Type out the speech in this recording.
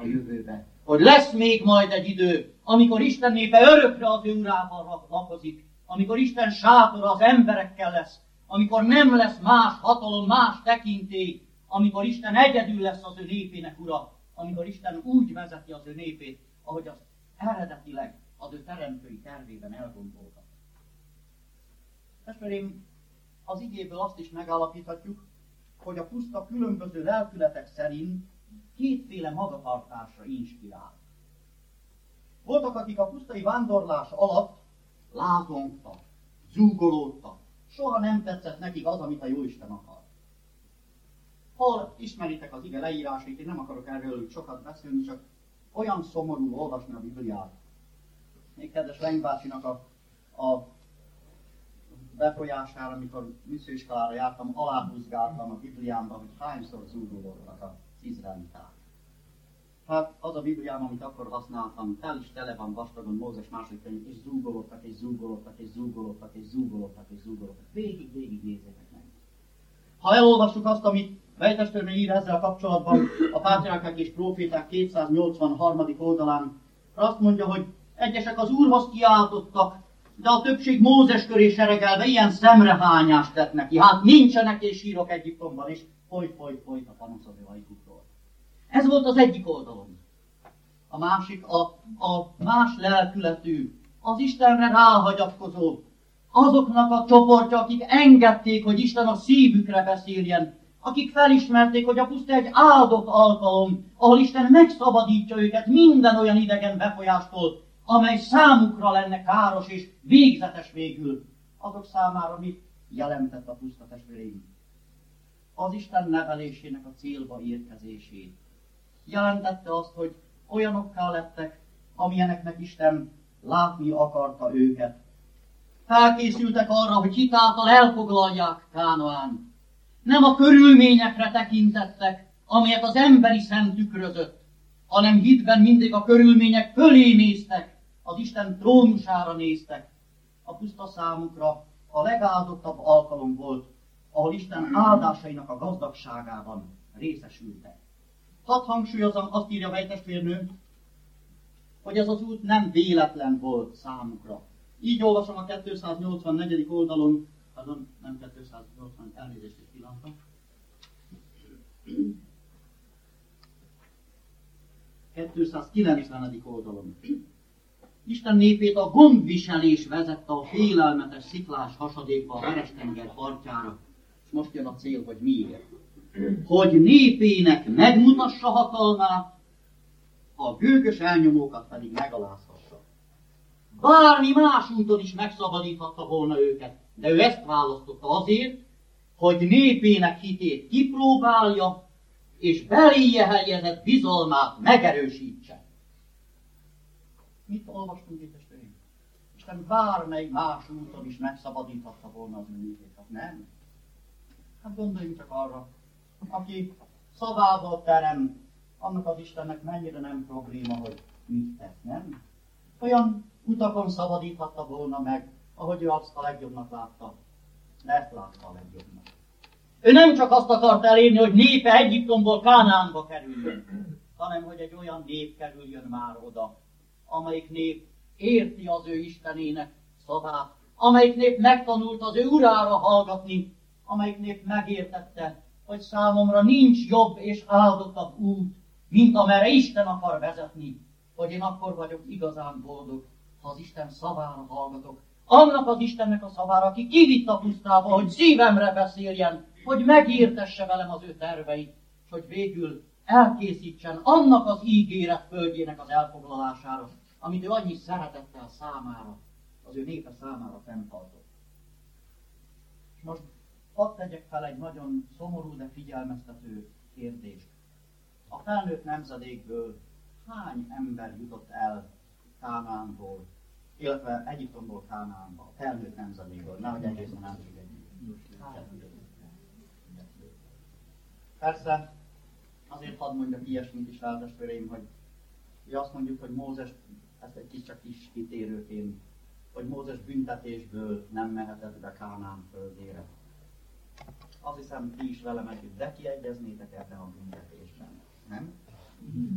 jövőbe. Hogy lesz még majd egy idő, amikor Isten népe örökre az ő urával lakozik, amikor Isten sátora az emberekkel lesz, amikor nem lesz más hatalom, más tekintély, amikor Isten egyedül lesz az ő népének ura, amikor Isten úgy vezeti az ő népét, ahogy az eredetileg az ő teremtői tervében elgondolta. Testvéreim, az igéből azt is megállapíthatjuk, hogy a puszta különböző lelkületek szerint kétféle magatartásra inspirál. Voltak, akik a pusztai vándorlás alatt lázongtak, zúgolódtak. Soha nem tetszett nekik az, amit a Jóisten akar. Hol ismeritek az ige leírásait, én nem akarok erről sokat beszélni, csak olyan szomorú olvasni a Bibliát. Még kedves Lenk bácsinak a befolyására, amikor misszióiskolára jártam, aláhúzgáltam a Bibliámban, hogy hányszor zúgolódtak az izraeliták. Hát az a Bibliám, amit akkor használtam, tele van vastagon Mózes második könyv, és zúgolódtak, és zúgolódtak, és zúgolódtak, és zúgolódtak, és zúgolódtak. Végig nézzétek meg. Ha elolvassuk azt, amit Vejtestőrnél ír ezzel kapcsolatban, a Pátriárkák és Próféták 283. oldalán, azt mondja, hogy egyesek az Úrhoz kiáltottak, de a többség Mózes köré seregelve ilyen szemrehányást tett neki. Hát nincsenek és sírok Egyiptomban, és folyt a panasz az ő ajkukról. Ez volt az egyik oldalon. A másik, a más lelkületű, az Istenre ráhagyatkozó, azoknak a csoportja, akik engedték, hogy Isten a szívükre beszéljen, akik felismerték, hogy a puszta egy áldott alkalom, ahol Isten megszabadítja őket minden olyan idegen befolyástól, amely számukra lenne káros és végzetes végül. Azok számára mit jelentett a puszta, testvéreim? Az Isten nevelésének a célba érkezését. Jelentette azt, hogy olyanokká lettek, amilyeneknek Isten látni akarta őket. Felkészültek arra, hogy hitáltal elfoglalják Kánaánt. Nem a körülményekre tekintettek, amelyet az emberi szem tükrözött, hanem hitben mindig a körülmények fölé néztek, az Isten trónusára néztek. A puszta számukra a legáldottabb alkalom volt, ahol Isten áldásainak a gazdagságában részesültek. Hadd hangsúlyozom, azt írja Vejtestvérnő, hogy ez az út nem véletlen volt számukra. Így olvasom a 284. oldalon, nem 280, elnézést egy pillanatra. – 290. oldalon. Isten népét a gondviselés vezette a félelmetes sziklás hasadékba a Veres-tenger partjára. És most jön a cél, hogy miért. Hogy népének megmutassa hatalmát, a gőgös elnyomókat pedig megalázhassa. Bármi más úton is megszabadíthatta volna őket, de ő ezt választotta azért, hogy népének hitét kipróbálja, és beléje helyezett bizalmát megerősítse. Mit olvastunk itt, testvéreim? Isten bármely más úton is megszabadíthatta volna az ő népét. Hát nem? Hát gondoljunk csak arra, aki szavával terem, annak az Istennek mennyire nem probléma, hogy mit tesz, nem? Olyan utakon szabadíthatta volna meg, ahogy ő azt a legjobbnak látta. Ezt látta a legjobbnak. Ő nem csak azt akart elérni, hogy népe Egyiptomból Kánaánba kerüljön, hanem hogy egy olyan nép kerüljön már oda, amelyik nép érti az ő Istenének szavát, amelyik nép megtanult az ő urára hallgatni, amelyik nép megértette, hogy számomra nincs jobb és áldottabb út, mint amerre Isten akar vezetni, hogy én akkor vagyok igazán boldog, ha az Isten szavára hallgatok. Annak az Istennek a szavára, aki kivitt a pusztába, hogy szívemre beszéljen, hogy megértesse velem az ő terveit, és hogy végül elkészítsen annak az ígéret földjének az elfoglalására, amit ő annyi szeretettel számára, az ő népe számára fenntartott. És most hadd tegyek fel egy nagyon szomorú, de figyelmeztető kérdést. A felnőtt nemzedékből hány ember jutott el Kánaánból, illetve Egyiptomból Kánaánba, a felnőtt nemzedékből, nehogy egészen elmegyünk. Persze, azért hadd mondjak ilyesmit is rá, testvéreim, hogy azt mondjuk, hogy Mózes, ezt egy kis kitérőként, hogy Mózes büntetésből nem mehetett be Kánaán földére. Azt hiszem, ti is velem együtt, de kiegyeznétek ebben a büntetésben, nem?